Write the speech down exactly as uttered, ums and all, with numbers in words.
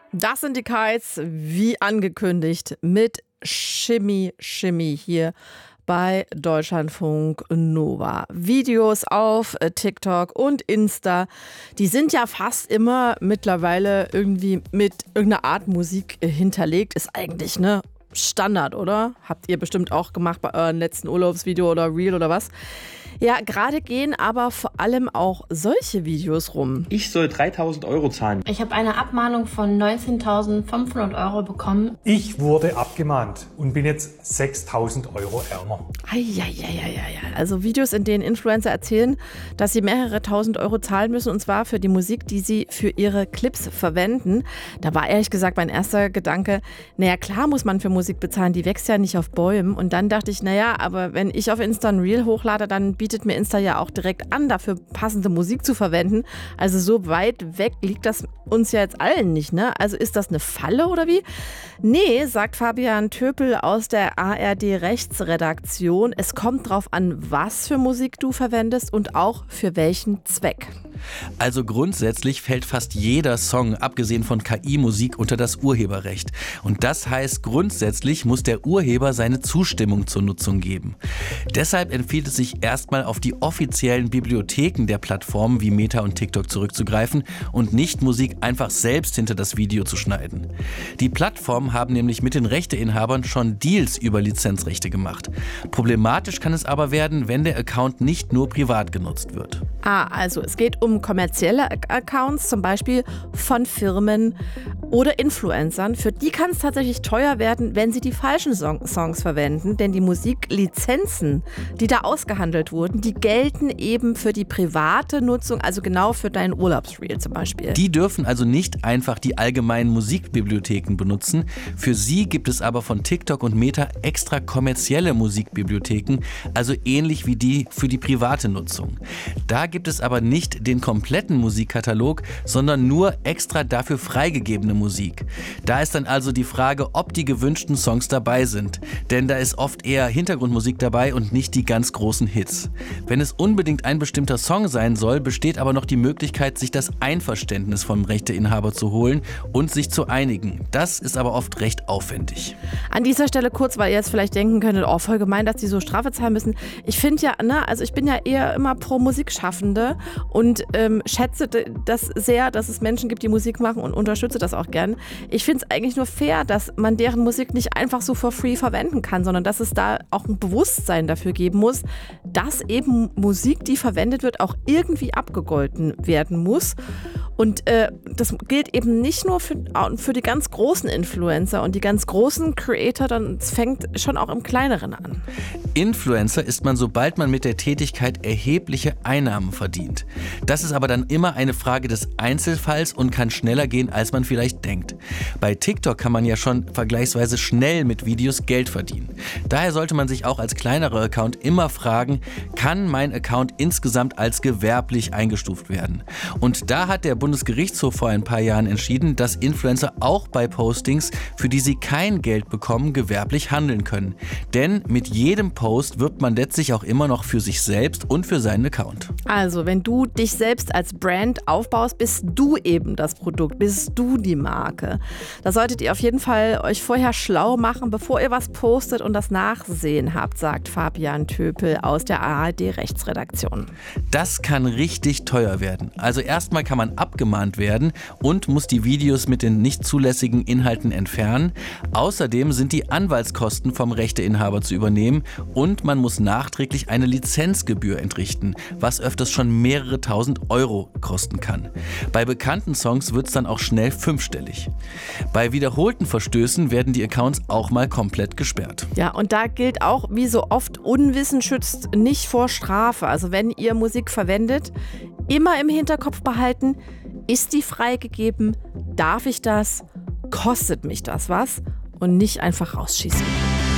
Das sind die Kites, wie angekündigt, mit Shimmy Shimmy hier bei Deutschlandfunk Nova. Videos auf TikTok und Insta, die sind ja fast immer mittlerweile irgendwie mit irgendeiner Art Musik hinterlegt. Ist eigentlich, ne, Standard, oder? Habt ihr bestimmt auch gemacht bei eurem letzten Urlaubsvideo oder Reel oder was? Ja, gerade gehen aber vor allem auch solche Videos rum. Ich soll dreitausend Euro zahlen. Ich habe eine Abmahnung von neunzehntausendfünfhundert Euro bekommen. Ich wurde abgemahnt und bin jetzt sechstausend Euro ärmer. Eieieiei. Also Videos, in denen Influencer erzählen, dass sie mehrere tausend Euro zahlen müssen, und zwar für die Musik, die sie für ihre Clips verwenden. Da war ehrlich gesagt mein erster Gedanke, naja, klar muss man für Musik bezahlen, die wächst ja nicht auf Bäumen. Und dann dachte ich, naja, aber wenn ich auf Insta ein Reel hochlade, dann bietet mir Insta ja auch direkt an, dafür passende Musik zu verwenden. Also so weit weg liegt das uns ja jetzt allen nicht, ne? Also ist das eine Falle oder wie? Nee, sagt Fabian Töpel aus der A R D-Rechtsredaktion. Es kommt drauf an, was für Musik du verwendest und auch für welchen Zweck. Also grundsätzlich fällt fast jeder Song, abgesehen von K I-Musik, unter das Urheberrecht. Und das heißt, grundsätzlich muss der Urheber seine Zustimmung zur Nutzung geben. Deshalb empfiehlt es sich erstmal auf die offiziellen Bibliotheken der Plattformen wie Meta und TikTok zurückzugreifen und nicht Musik einfach selbst hinter das Video zu schneiden. Die Plattformen haben nämlich mit den Rechteinhabern schon Deals über Lizenzrechte gemacht. Problematisch kann es aber werden, wenn der Account nicht nur privat genutzt wird. Ah, also es geht um kommerzielle Accounts, zum Beispiel von Firmen oder Influencern. Für die kann es tatsächlich teuer werden, wenn sie die falschen Song- Songs verwenden, denn die Musiklizenzen, die da ausgehandelt wurden, die gelten eben für die private Nutzung, also genau für deinen Urlaubsreel zum Beispiel. Die dürfen also nicht einfach die allgemeinen Musikbibliotheken benutzen. Für sie gibt es aber von TikTok und Meta extra kommerzielle Musikbibliotheken, also ähnlich wie die für die private Nutzung. Da gibt es aber nicht den kompletten Musikkatalog, sondern nur extra dafür freigegebene Musik. Da ist dann also die Frage, ob die gewünschten Songs dabei sind. Denn da ist oft eher Hintergrundmusik dabei und nicht die ganz großen Hits. Wenn es unbedingt ein bestimmter Song sein soll, besteht aber noch die Möglichkeit, sich das Einverständnis vom Rechteinhaber zu holen und sich zu einigen. Das ist aber oft recht aufwendig. An dieser Stelle kurz, weil ihr jetzt vielleicht denken könntet, oh, voll gemein, dass die so Strafe zahlen müssen. Ich finde ja, ne, also ich bin ja eher immer pro Musikschaffende und ähm, schätze das sehr, dass es Menschen gibt, die Musik machen, und unterstütze das auch gern. Ich finde es eigentlich nur fair, dass man deren Musik nicht einfach so for free verwenden kann, sondern dass es da auch ein Bewusstsein dafür geben muss, dass eben Musik, die verwendet wird, auch irgendwie abgegolten werden muss. Und äh, das gilt eben nicht nur für, für die ganz großen Influencer und die ganz großen Creator, dann es fängt schon auch im Kleineren an. Influencer ist man, sobald man mit der Tätigkeit erhebliche Einnahmen verdient. Das ist aber dann immer eine Frage des Einzelfalls und kann schneller gehen, als man vielleicht denkt. Bei TikTok kann man ja schon vergleichsweise schnell mit Videos Geld verdienen. Daher sollte man sich auch als kleinerer Account immer fragen, kann mein Account insgesamt als gewerblich eingestuft werden? Und da hat der Bundesgerichtshof vor ein paar Jahren entschieden, dass Influencer auch bei Postings, für die sie kein Geld bekommen, gewerblich handeln können. Denn mit jedem Post wirbt man letztlich auch immer noch für sich selbst und für seinen Account. Also, wenn du dich selbst als Brand aufbaust, bist du eben das Produkt, bist du die Marke. Da solltet ihr auf jeden Fall euch vorher schlau machen, bevor ihr was postet und das Nachsehen habt, sagt Fabian Töpel aus der A R D-Rechtsredaktion. Das kann richtig teuer werden. Also erstmal kann man abgemahnt werden und muss die Videos mit den nicht zulässigen Inhalten entfernen. Außerdem sind die Anwaltskosten vom Rechteinhaber zu übernehmen und man muss nachträglich eine Lizenzgebühr entrichten, was öfters schon mehrere tausend Euro kosten kann. Bei bekannten Songs wird es dann auch schnell fünfstellig. Bei wiederholten Verstößen werden die Accounts auch mal komplett gesperrt. Ja, und da gilt auch, wie so oft, Unwissen schützt nicht vor Strafe. Also wenn ihr Musik verwendet, immer im Hinterkopf behalten, ist die freigegeben? Darf ich das? Kostet mich das was? Und nicht einfach rausschießen.